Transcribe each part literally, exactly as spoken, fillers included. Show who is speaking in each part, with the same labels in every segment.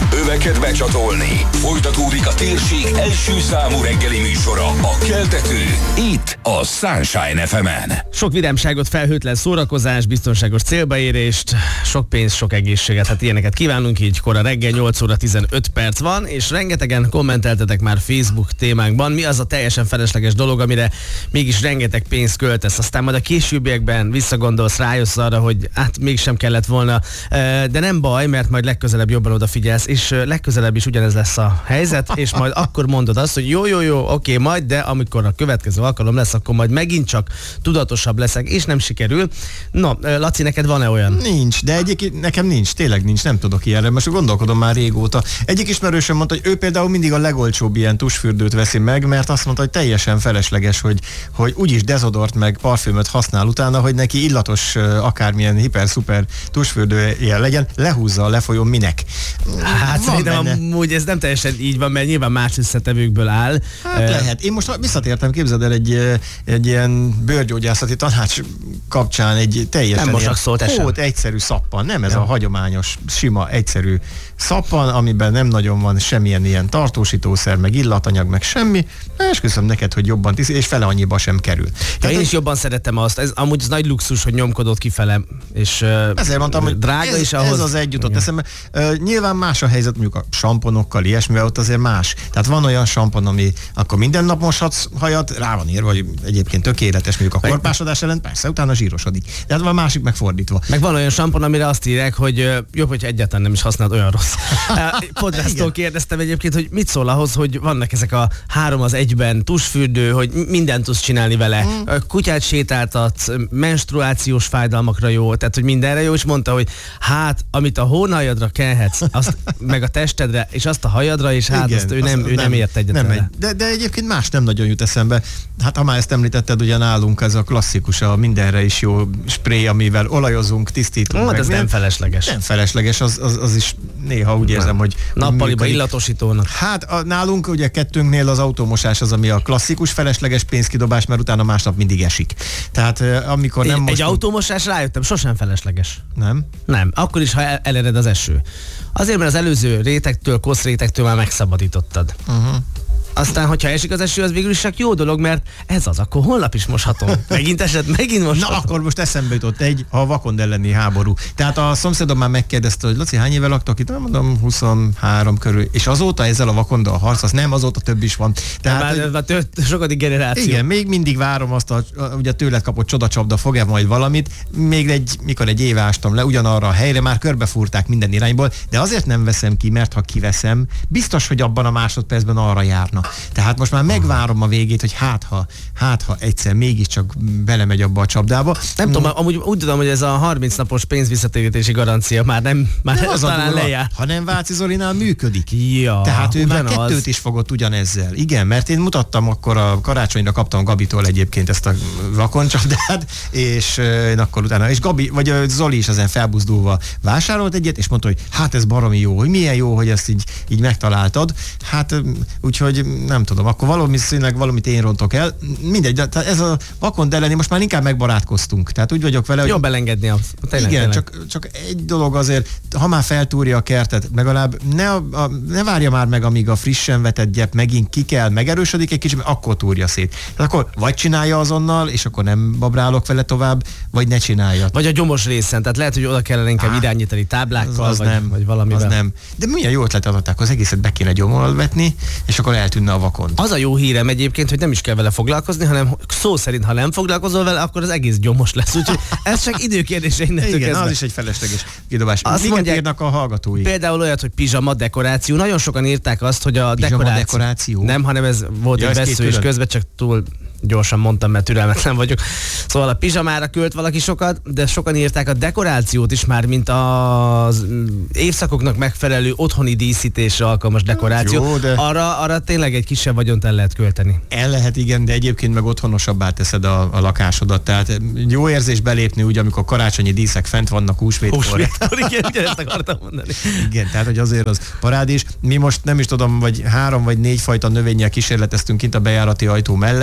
Speaker 1: öveket becsatolni. Folytatódik a térség első számú reggeli műsora, a Keltető, itt a Sunshine ef emen.
Speaker 2: Sok vidámságot, felhőtlen szórakozás, biztonságos célbaérést, sok pénz, sok egészséget, hát ilyeneket kívánunk, így kora reggel nyolc óra tizenöt perc van, és rengetegen kommenteltetek már Facebook témánkban, mi az a teljesen felesleges dolog, amire mégis rengeteg pénzt költesz, aztán majd a későbbiekben visszagondolsz, rájössz arra, hogy hát mégsem kellett volna, de nem baj, mert majd legközelebb jobban odafigyelsz, és legközelebb is ugyanez lesz a helyzet, és majd akkor mondod azt, hogy jó, jó, jó, oké, majd, de amikor a következő alkalom lesz, akkor majd megint csak tudatosabb leszek, és nem sikerül. No, Laci, neked van-e olyan?
Speaker 3: Nincs, de egyik nekem nincs, tényleg nincs, nem tudok ilyenre, most gondolkodom már régóta. Egyik ismerősöm mondta, hogy ő például mindig a legolcsóbb ilyen tusfürdőt veszi meg, mert azt mondta, hogy teljesen felesleges, hogy, hogy úgyis dezodort meg parfümöt használ utána, hogy neki illatos akármilyen hiper-szuper tusfürdője legyen, lehúzza a lefolyón, minek.
Speaker 2: Hát van szerintem benne. Amúgy ez nem teljesen így van, mert nyilván más összetevőkből áll.
Speaker 3: Hát uh, lehet. Én most visszatértem, képzeld el egy, egy ilyen bőrgyógyászati tanács kapcsán egy teljesen
Speaker 2: nem ilyen
Speaker 3: hót egyszerű szappan, nem ez ja. a hagyományos, sima, egyszerű szappan, amiben nem nagyon van semmilyen ilyen tartósítószer, meg illatanyag, meg semmi, és köszönöm neked, hogy jobban tiszi, és fele annyiba sem kerül.
Speaker 2: Ja, én is jobban szeretem azt, ez amúgy az nagy luxus, hogy nyomkodott kifele, és
Speaker 3: ezért mondtam, hogy
Speaker 2: drága
Speaker 3: ez,
Speaker 2: is ahhoz.
Speaker 3: Ez az egy jutott eszembe. Uh, nyilván más a helyzet, mondjuk a samponokkal, ilyesmivel, ott azért más. Tehát van olyan sampon, ami akkor minden nap moshatsz hajat, rá van írva, vagy egyébként tökéletes, mondjuk a korpásodás ellen, persze, utána zsírosodik. Tehát van másik megfordítva.
Speaker 2: Meg van olyan sampon, amire azt írják, hogy jobb, hogy egyáltalán nem is használod, olyan rossz. Podrásztól kérdeztem egyébként, hogy mit szól ahhoz, hogy vannak ezek a három az egyben tusfürdő, hogy mindent tudsz csinálni vele. Mm. Kutyát sétáltatsz, menstruációs fájdalmakra jó, tehát hogy mindenre jó, és mondta, hogy hát, amit a hónaljadra kelhetsz, azt, meg a testedre, és azt a hajadra, és hát igen, azt ő nem, ő nem, nem ért egyet nem egy,
Speaker 3: de, de egyébként más nem nagyon jut eszembe. Hát ha már ezt említetted, ugye nálunk ez a klasszikus, a mindenre is jó spré, amivel olajozunk, tisztítunk.
Speaker 2: Hát ez nem felesleges.
Speaker 3: Nem felesleges, az, az, az is néha úgy érzem, hogy
Speaker 2: nappaliba illatosítónak.
Speaker 3: Hát a, nálunk ugye kettőnknél az autómosás az, ami a klasszikus felesleges pénzkidobás, mert utána másnap mindig esik. Tehát amikor nem
Speaker 2: egy,
Speaker 3: most...
Speaker 2: Egy autómosás, rájöttem, sosem felesleges.
Speaker 3: Nem?
Speaker 2: Nem, akkor is, ha el, elered az eső. Azért, mert az előző rétegtől, koszrétegtől már megszabadítottad. Uh-huh. Aztán, hogyha esik az eső, az végül is csak jó dolog, mert ez az, akkor holnap is moshatom. Megint esett, megint moshatom.
Speaker 3: Na, akkor most eszembe jutott egy, a vakond elleni háború. Tehát a szomszédom már megkérdezte, hogy Laci, hány éve laktok itt? Nem mondom, huszonhárom körül. És azóta ezzel a vakonddal harcolsz? Nem, azóta több is van. Tehát,
Speaker 2: már, hogy, már tört, sokadik generáció.
Speaker 3: Igen, még mindig várom azt, a, ugye tőled kapott csodacsapda, fog-e majd valamit. Még egy, mikor egy éve ástam le, ugyanarra a helyre, már körbefúrták minden irányból, de azért nem veszem ki, mert ha kiveszem, biztos, hogy abban a másodpercben arra járna. Tehát most már megvárom a végét, hogy hát ha, hát ha egyszer mégiscsak belemegy abba a csapdába.
Speaker 2: Nem mm. tudom, amúgy úgy tudom, hogy ez a harminc napos pénzvisszatérítési garancia már nem, már nem talán lejár.
Speaker 3: Ha nem Váci Zolinál működik.
Speaker 2: Ja,
Speaker 3: tehát ő
Speaker 2: ugyanaz.
Speaker 3: Már kettőt is fogott ugyanezzel. Igen, mert én mutattam akkor a karácsonyra, kaptam Gabitól egyébként ezt a vakoncsapdát, és én akkor utána, és Gabi, vagy Zoli is ezen felbuzdulva vásárolt egyet, és mondta, hogy hát ez baromi jó, hogy milyen jó, hogy ezt így, így megtaláltad. Hát úgyhogy nem tudom, akkor valamiszínűleg valamit én rontok el. Mindegy, de ez a vakond elleni most már inkább megbarátkoztunk. Tehát úgy vagyok vele, hogy...
Speaker 2: Jobb elengedni az.
Speaker 3: Tényleg, igen, tényleg. Csak, csak egy dolog azért, ha már feltúrja a kertet, legalább ne, a, a, ne várja már meg, amíg a frissen vetett gyep megint ki kell, megerősödik egy kicsit, akkor túrja szét. Tehát akkor vagy csinálja azonnal, és akkor nem babrálok vele tovább, vagy ne csinálja.
Speaker 2: Vagy a gyomos részen, tehát lehet, hogy oda kellene inkább irányítani táblákkal, az, az vagy, nem, vagy valamivel.
Speaker 3: Az nem. De milyen jó ötletet adták, az egészet be kéne gyomorral vetni, és akkor eltűnne a vakond.
Speaker 2: Az a jó hírem egyébként, hogy nem is kell vele foglalkozni, hanem szó szerint, ha nem foglalkozol vele, akkor az egész gyomos lesz. Úgyhogy ez csak időkérdése innentől
Speaker 3: kezdve.
Speaker 2: Igen,
Speaker 3: az is egy felesleges kidobás.
Speaker 2: Azt
Speaker 3: Miket mondják, írnak a hallgatói?
Speaker 2: Például olyat, hogy pizsama dekoráció. Nagyon sokan írták azt, hogy a
Speaker 3: pizsama
Speaker 2: dekoráció...
Speaker 3: dekoráció?
Speaker 2: Nem, hanem ez volt ja, egy vesző, és közben csak túl gyorsan mondtam, mert türelmetlen vagyok. Szóval a pizsamára költ valaki sokat, de sokan írták a dekorációt is már, mint az évszakoknak megfelelő otthoni díszítésre alkalmas dekoráció. Jó, de... arra, arra tényleg egy kisebb vagyont el lehet költeni.
Speaker 3: El lehet, igen, de egyébként meg otthonosabbá teszed a, a lakásodat. Tehát jó érzés belépni úgy, amikor karácsonyi díszek fent vannak húsvétkor.
Speaker 2: Húsvétkor, igen, ugyanezt akartam mondani.
Speaker 3: Igen, tehát hogy azért az parádés. Mi most nem is tudom, vagy három vagy négy fajta növényel kísérleteztünk kint a bejárati ajtó mellett, aztán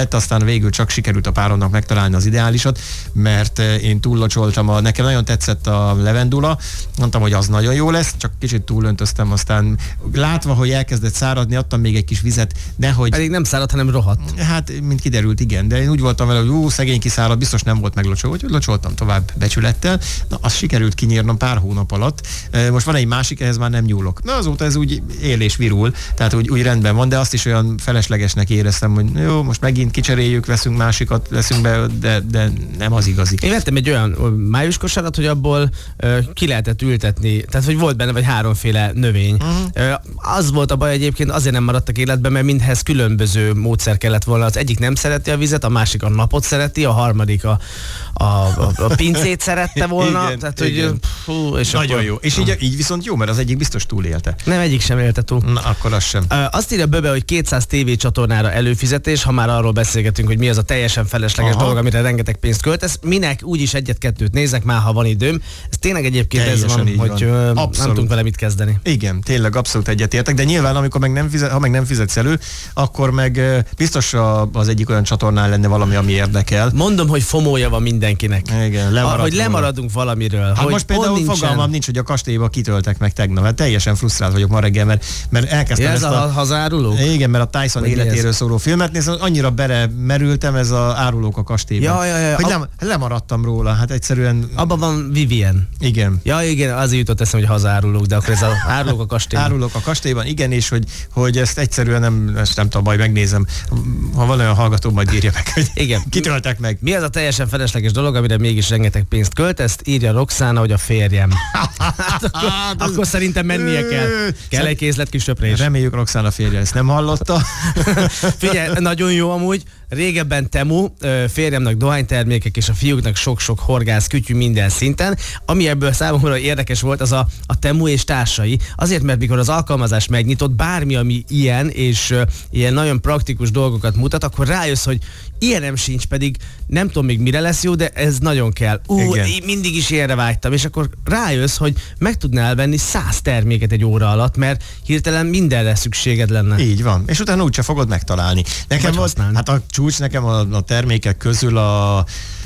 Speaker 3: végül csak sikerült a páromnak megtalálni az ideálisat, mert én túllocsoltam, a, nekem nagyon tetszett a levendula, mondtam, hogy az nagyon jó lesz, csak kicsit túlöntöztem, aztán látva, hogy elkezdett száradni, adtam még egy kis vizet, nehogy...
Speaker 2: Pedig nem szárad, hanem rohadt.
Speaker 3: Hát, mint kiderült, igen, de én úgy voltam vele, hogy ú, szegény kiszárad, biztos nem volt meglocsolva, úgyhogy locsoltam tovább becsülettel. Na, azt sikerült kinyírnom pár hónap alatt. Most van egy másik, ehhez már nem nyúlok. Na, azóta ez úgy él és virul, tehát úgy, úgy rendben van, de azt is olyan feleslegesnek éreztem, hogy jó, most megint kicseréljük, veszünk másikat, veszünk be, de, de nem az igazi.
Speaker 2: Én vettem egy olyan májuskosarat, hogy abból uh, ki lehetett ültetni, tehát hogy volt benne vagy háromféle növény. Uh-huh. Uh, az volt a baj egyébként, azért nem maradtak életben, mert mindhez különböző módszer kellett volna. Az egyik nem szereti a vizet, a másik a napot szereti, a harmadik a, a, a, a pincét szerette volna.
Speaker 3: Igen,
Speaker 2: tehát,
Speaker 3: igen.
Speaker 2: hogy, fú, és
Speaker 3: nagyon
Speaker 2: akkor,
Speaker 3: jó. És így, így viszont jó, mert az egyik biztos túlélte.
Speaker 2: Nem, egyik sem élte túl.
Speaker 3: Na, akkor az sem.
Speaker 2: Uh, azt írja Böbe, hogy kétszáz tévécsatornára előfizetés, ha már arról beszélgetünk, hogy mi az a teljesen felesleges
Speaker 3: Aha.
Speaker 2: dolog, amire rengeteg pénzt költesz. Minek úgyis egyet-kettőt nézek már, ha van időm. Ez tényleg egyébként
Speaker 3: Teljesen
Speaker 2: ez van,
Speaker 3: így
Speaker 2: hogy
Speaker 3: van.
Speaker 2: Uh, nem
Speaker 3: Abszolút.
Speaker 2: tudunk vele mit kezdeni.
Speaker 3: Igen, tényleg abszolút egyetértek, de nyilván amikor meg nem fizet, ha meg nem fizetsz elő, akkor meg uh, biztos a, az egyik olyan csatornán lenne valami, ami érdekel.
Speaker 2: Mondom, hogy fomója van mindenkinek.
Speaker 3: Igen,
Speaker 2: a, hogy lemaradunk valamiről.
Speaker 3: Hát
Speaker 2: hogy
Speaker 3: most például
Speaker 2: nincsen.
Speaker 3: fogalmam nincs, hogy a kastélyba kitöltek meg tegnap. Hát teljesen frusztrált vagyok ma reggel, mert, mert elkezdtem
Speaker 2: Ja, ez
Speaker 3: ezt
Speaker 2: a,
Speaker 3: a...
Speaker 2: hazárulók?
Speaker 3: Igen, mert a Tyson
Speaker 2: Vagy mi
Speaker 3: életéről
Speaker 2: ez?
Speaker 3: szóló filmet nézem, annyira belemerültem ez a árulók a kastélyban.
Speaker 2: Ja, ja, ja.
Speaker 3: Hogy
Speaker 2: A-
Speaker 3: lem, lemaradtam róla, hát egyszerűen...
Speaker 2: Abban van Vivien.
Speaker 3: Igen.
Speaker 2: Ja, igen, azért jutott eszem, hogy hazárulók, de akkor ez a árulók a kastély.
Speaker 3: Árulok a kastélyban, igen, és hogy, hogy ezt egyszerűen nem, ezt nem tudom, majd megnézem. Ha van olyan hallgató, majd írja meg, hogy
Speaker 2: Igen.
Speaker 3: kitöltek meg.
Speaker 2: Mi az a teljesen felesleges dolog, amire mégis rengeteg pénzt költesz? Írja Roxana, hogy a férjem. Hát akkor, akkor szerintem mennie kell. Kell egy készlet kis söprés.
Speaker 3: Reméljük Roxana férje ezt nem hallotta.
Speaker 2: Figyelj, nagyon jó amúgy. Régebben Temu, ö, férjemnek dohánytermékek és a fiúknak sok-sok horgász kütyű minden szinten. Ami ebből számomra érdekes volt, az a, a Temu és társai. Azért, mert mikor az alkalmazás megnyitott, bármi, ami ilyen és ö, ilyen nagyon praktikus dolgokat mutat, akkor rájössz, hogy ilyenem sincs, pedig nem tudom még mire lesz jó, de ez nagyon kell. Ú,
Speaker 3: Igen.
Speaker 2: én mindig is ilyenre vágytam, és akkor rájössz, hogy meg tudnál venni száz terméket egy óra alatt, mert hirtelen mindenre szükséged lenne.
Speaker 3: Így van. És utána úgyse fogod megtalálni. Nekem
Speaker 2: Vagy
Speaker 3: volt,
Speaker 2: használni.
Speaker 3: hát a csúcs nekem a, a termékek közül a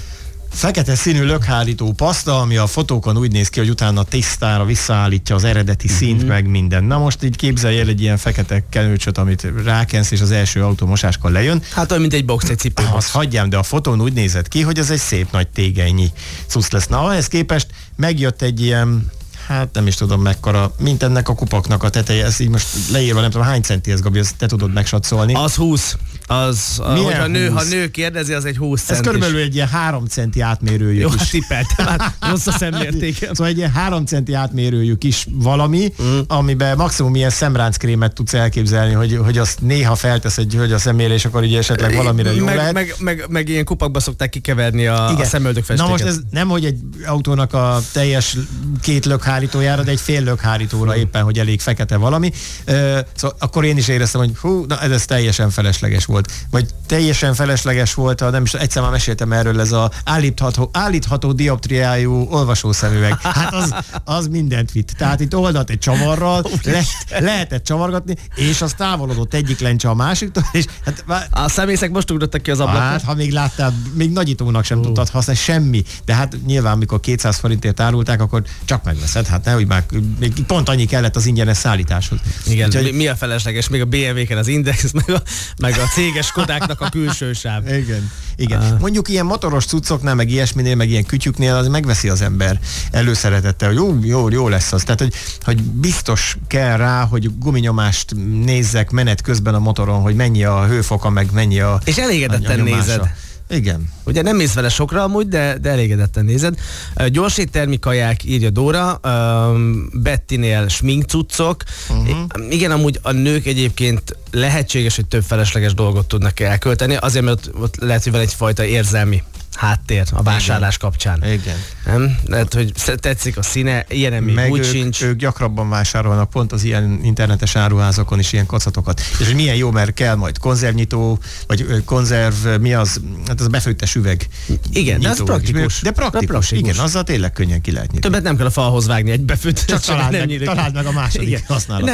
Speaker 3: fekete színű lökhárító paszta, ami a fotókon úgy néz ki, hogy utána tisztára visszaállítja az eredeti színt, mm-hmm. meg minden. Na most így képzelj el egy ilyen fekete kenőcsöt, amit rákensz, és az első automosáskor lejön.
Speaker 2: Hát olyan, mint egy box, egy cipőbox.
Speaker 3: Azt hagyjám, de a fotón úgy nézett ki, hogy ez egy szép nagy tégennyi cucc lesz. Na, ahhez képest megjött egy ilyen, hát nem is tudom mekkora, mint ennek a kupaknak a teteje, ez így most leírva, nem tudom hány centi ez, Gabi, ezt te tudod megsatszolni.
Speaker 2: Az húsz. Az,
Speaker 3: Milyen
Speaker 2: hogyha nő, ha
Speaker 3: húsz?
Speaker 2: nő kérdezi, az egy húsz
Speaker 3: Ez
Speaker 2: centis.
Speaker 3: körülbelül egy ilyen három centi átmérőjű
Speaker 2: Jó,
Speaker 3: kis.
Speaker 2: hát tippeltem, hát rossz a szemértékem.
Speaker 3: Szóval egy ilyen három centi átmérőjű kis valami, mm. amiben maximum ilyen szemránckrémet tudsz elképzelni, hogy, hogy azt néha feltesz egy hölgy a szemére, és akkor így esetleg valamire jó
Speaker 2: meg,
Speaker 3: lehet.
Speaker 2: meg, meg, meg ilyen kupakba szokták kikeverni a, a szemöldök festéket.
Speaker 3: Na most ez nem, hogy egy autónak a teljes két lökhárítójára, de egy fél lökhárítóra éppen, hogy elég fekete valami. Uh, szóval akkor én is éreztem, hogy hú, na ez, ez teljesen felesleges volt. Vagy teljesen felesleges volt, a, nem is, egyszer már meséltem erről, ez a állítható, állítható dioptriájú olvasószemüveg. Hát az, az mindent vitt. Tehát itt oldalt egy csavarral, le, lehetett csavargatni, és az távolodott egyik lencse a másiktól, és hát,
Speaker 2: a szemészek most ugrottak ki az ablakon.
Speaker 3: hát, ha még láttál, még nagyítónak sem uh. tudtad használni, semmi. De hát nyilván, amikor kétszáz forintért árulták, akkor csak megveszed. Hát nehogy már, még pont annyi kellett az ingyenes szállításhoz.
Speaker 2: Igen,
Speaker 3: Úgyhogy,
Speaker 2: mi, mi a felesleges? Még a bé em vé-ken az Index, meg a, meg a céges Kodáknak a külső sáv.
Speaker 3: Igen, igen.
Speaker 2: Ah.
Speaker 3: Mondjuk ilyen motoros cuccoknál, meg ilyesminél, meg ilyen kütyüknél az megveszi az ember előszeretettel, hogy jó, jó, jó lesz az. Tehát, hogy, hogy biztos kell rá, hogy guminyomást nézzek menet közben a motoron, hogy mennyi a hőfoka, meg mennyi a
Speaker 2: És elégedetten
Speaker 3: a nyomása.
Speaker 2: nézed.
Speaker 3: Igen.
Speaker 2: Ugye nem mész vele sokra amúgy, de, de elégedetten nézed. Uh, gyors éttermi kaják, írja Dóra, um, Bettinél sminkcuccok.
Speaker 3: Uh-huh.
Speaker 2: Igen, amúgy a nők egyébként lehetséges, hogy több felesleges dolgot tudnak elkölteni, azért, mert ott, ott lehet, hogy van egyfajta érzelmi háttér a vásárlás
Speaker 3: Igen.
Speaker 2: kapcsán.
Speaker 3: Igen.
Speaker 2: Nem? Lehet, hogy tetszik a színe, ilyen még
Speaker 3: Meg
Speaker 2: úgy
Speaker 3: ők,
Speaker 2: sincs.
Speaker 3: ők gyakrabban vásárolnak pont az ilyen internetes áruházakon is ilyen kocatokat. És hogy milyen jó, mert kell majd konzervnyitó, vagy ö, konzerv, mi az, hát az a befőttes üveg.
Speaker 2: Igen, de az
Speaker 3: nyitó.
Speaker 2: praktikus.
Speaker 3: De praktikus,
Speaker 2: De praktikus.
Speaker 3: igen, azzal tényleg könnyen ki lehet nyitni.
Speaker 2: Többet nem kell a falhoz vágni egy befőttes.
Speaker 3: Csak találd
Speaker 2: nem
Speaker 3: meg,
Speaker 2: nyílik.
Speaker 3: találd meg a második
Speaker 2: Igen.
Speaker 3: használat.